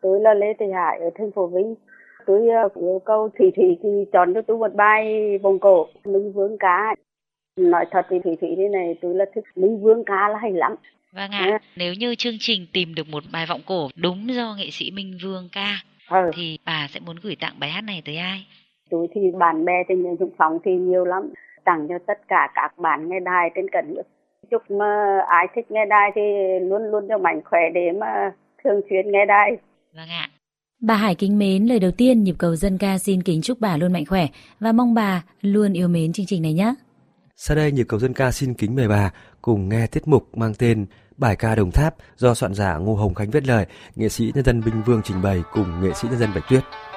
Tôi là Lê Thị Hải ở thành phố Vinh. Tôi yêu cầu Thủy chọn cho tôi một bài vòng cổ Minh Vương ca. Nói thật thì Thủy thế này, tôi là thích Minh Vương ca là hay lắm. Vâng ạ, nếu như chương trình tìm được một bài vọng cổ đúng do nghệ sĩ Minh Vương ca thì bà sẽ muốn gửi tặng bài hát này tới ai? Tôi thì bạn bè trên miền Trung Phong thì nhiều lắm, tặng cho tất cả các bạn nghe đài trên cả nước. Chúc mà ai thích nghe đài thì luôn luôn cho mạnh khỏe để mà thường xuyên nghe đài. Vâng ạ. Bà Hải kính mến, lời đầu tiên nhịp cầu dân ca xin kính chúc bà luôn mạnh khỏe và mong bà luôn yêu mến chương trình này nhé. Sau đây nhịp cầu dân ca xin kính mời bà cùng nghe tiết mục mang tên Bài ca Đồng Tháp do soạn giả Ngô Hồng Khánh viết lời, nghệ sĩ nhân dân Minh Vương trình bày cùng nghệ sĩ nhân dân Bạch Tuyết.